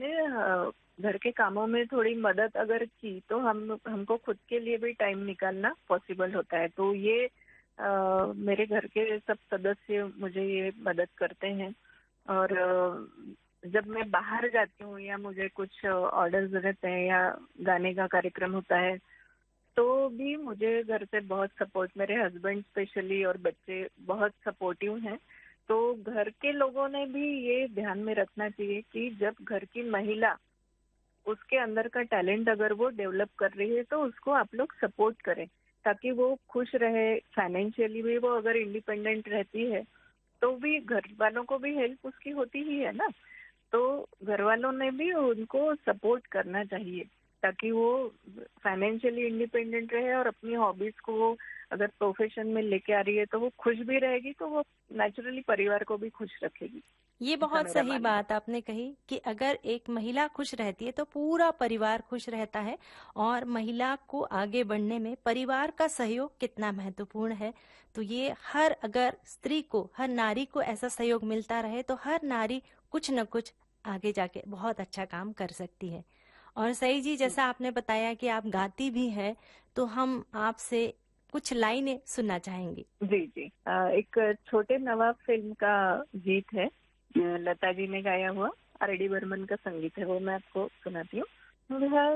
हमने घर के कामों में थोड़ी मदद अगर की तो हमको खुद के लिए भी टाइम निकालना पॉसिबल होता है। तो ये मेरे घर के सब सदस्य मुझे ये मदद करते हैं। और जब मैं बाहर जाती हूँ या मुझे कुछ ऑर्डर्स रहते हैं या गाने का कार्यक्रम होता है, तो भी मुझे घर से बहुत सपोर्ट, मेरे हस्बैंड स्पेशली और बच्चे बहुत सपोर्टिव हैं। तो घर के लोगों ने भी ये ध्यान में रखना चाहिए कि जब घर की महिला उसके अंदर का टैलेंट अगर वो डेवलप कर रही है तो उसको आप लोग सपोर्ट करें, ताकि वो खुश रहे। फाइनेंशियली भी वो अगर इंडिपेंडेंट रहती है तो भी घर वालों को भी हेल्प उसकी होती ही है ना। तो घर वालों ने भी उनको सपोर्ट करना चाहिए ताकि वो फाइनेंशियली इंडिपेंडेंट रहे और अपनी हॉबीज को वो अगर प्रोफेशन में लेके आ रही है तो वो खुश भी रहेगी, तो वो नेचुरली परिवार को भी खुश रखेगी। ये ऐसा बहुत मेरा सही मानना बात आपने कही कि अगर एक महिला खुश रहती है तो पूरा परिवार खुश रहता है। और महिला को आगे बढ़ने में परिवार का सहयोग कितना महत्वपूर्ण है, तो ये अगर स्त्री को, हर नारी को ऐसा सहयोग मिलता रहे तो हर नारी कुछ न कुछ आगे जाके बहुत अच्छा काम कर सकती है। और सही जी, है। जैसा आपने बताया कि आप गाती भी हैं, तो हम आपसे कुछ लाइनें सुनना चाहेंगे। जी जी, एक छोटे नवाब फिल्म का गीत है, लता जी ने गाया हुआ, आर डी बर्मन का संगीत है, वो मैं आपको सुनाती हूँ।